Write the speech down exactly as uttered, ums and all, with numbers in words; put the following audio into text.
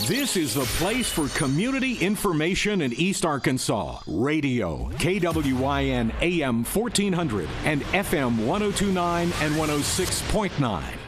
This is the place for community information in East Arkansas. Radio, K W Y N A M fourteen hundred and F M one oh two point nine and one oh six point nine.